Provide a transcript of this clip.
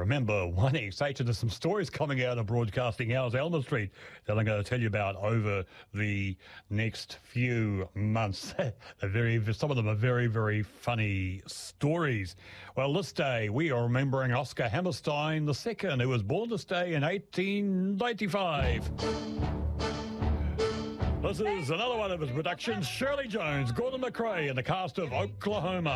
remember 1XH, and there's some stories coming out of Broadcasting Hours, Elmer Street, that I'm going to tell you about over the next few months. Some of them are very, very funny stories. Well, this day we are remembering Oscar Hammerstein II, who was born this day in 1895. This is another one of his productions, Shirley Jones, Gordon MacRae, and the cast of Oklahoma.